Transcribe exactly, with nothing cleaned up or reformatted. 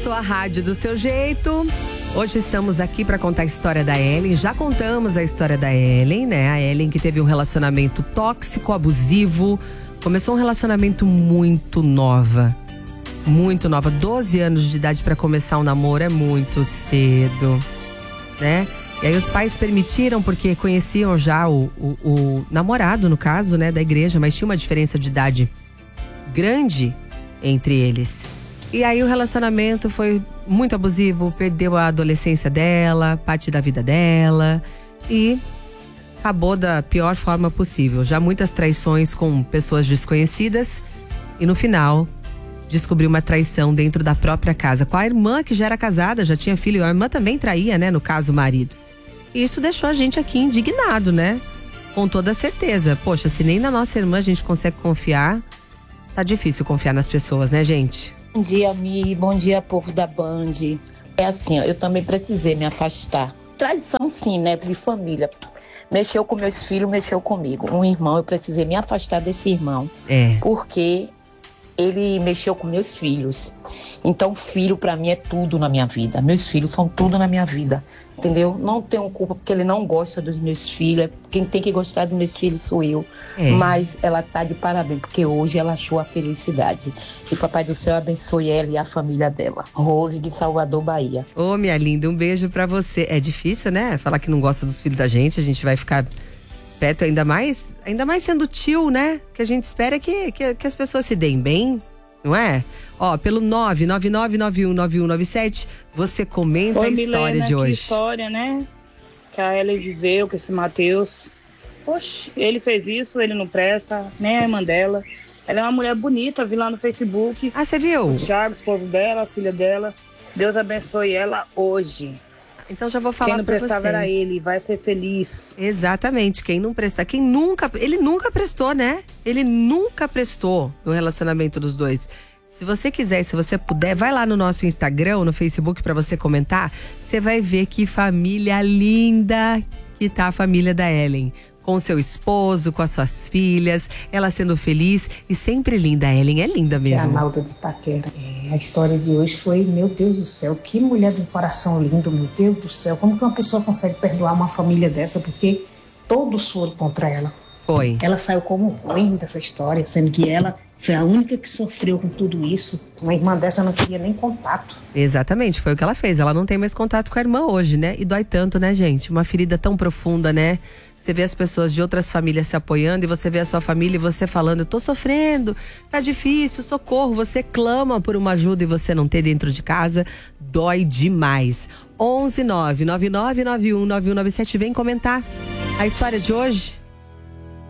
sua rádio do seu jeito. Hoje estamos aqui para contar a história da Ellen. Já contamos a história da Ellen, né? A Ellen que teve um relacionamento tóxico, abusivo. Começou um relacionamento muito nova. Muito nova. doze anos de idade para começar um namoro é muito cedo, né? E aí os pais permitiram porque conheciam já o, o, o namorado, no caso, né, da igreja, mas tinha uma diferença de idade grande entre eles. E aí o relacionamento foi muito abusivo, perdeu a adolescência dela, parte da vida dela e acabou da pior forma possível. Já muitas traições com pessoas desconhecidas e no final descobriu uma traição dentro da própria casa, com a irmã que já era casada, já tinha filho. A irmã também traía, né, no caso o marido. E isso deixou a gente aqui indignado, né? Com toda certeza. Poxa, se nem na nossa irmã a gente consegue confiar, tá difícil confiar nas pessoas, né, gente? Bom dia, Mi. Bom dia, povo da Band. É assim, ó, eu também precisei me afastar. Traição sim, né, de família. Mexeu com meus filhos, mexeu comigo. Um irmão, eu precisei me afastar desse irmão. É. Porque ele mexeu com meus filhos. Então, filho pra mim é tudo na minha vida. Meus filhos são tudo na minha vida. Entendeu? Não tenho culpa porque ele não gosta dos meus filhos. Quem tem que gostar dos meus filhos sou eu. É. Mas ela tá de parabéns, porque hoje ela achou a felicidade. Que Papai do Céu abençoe ela e a família dela. Rose de Salvador, Bahia. Ô, minha linda, um beijo pra você. É difícil, né? Falar que não gosta dos filhos da gente, a gente vai ficar perto ainda mais, ainda mais sendo tio, né? Que a gente espera que, que, que as pessoas se deem bem, não é? Ó, pelo nove nove nove nove um nove um nove sete, você comenta Oi, a história Milena, de hoje. Que história, né? Que a Ellen viveu com esse Matheus. Poxa, ele fez isso, ele não presta, nem a irmã dela. Ela é uma mulher bonita, vi lá no Facebook. Ah, você viu? O Thiago, esposo dela, as filhas dela. Deus abençoe ela hoje. Então já vou falar pra vocês. Quem não prestava era ele, vai ser feliz. Exatamente, quem não presta, quem nunca, ele nunca prestou, né? Ele nunca prestou no relacionamento dos dois. Se você quiser, se você puder, vai lá no nosso Instagram, no Facebook pra você comentar. Você vai ver que família linda que tá a família da Ellen. Com o seu esposo, com as suas filhas, ela sendo feliz e sempre linda. A Ellen é linda mesmo. É a Nalda de Itaquera. É, a história de hoje foi, meu Deus do céu, que mulher de um coração lindo, meu Deus do céu. Como que uma pessoa consegue perdoar uma família dessa? Porque todos foram contra ela. Foi. Ela saiu como ruim dessa história, sendo que ela foi a única que sofreu com tudo isso. Uma irmã dessa não queria nem contato. Exatamente, foi o que ela fez. Ela não tem mais contato com a irmã hoje, né? E dói tanto, né, gente? Uma ferida tão profunda, né? Você vê as pessoas de outras famílias se apoiando e você vê a sua família e você falando, eu tô sofrendo, tá difícil, socorro. Você clama por uma ajuda e você não ter dentro de casa, dói demais. onze nove nove nove nove um nove um nove sete, vem comentar a história de hoje.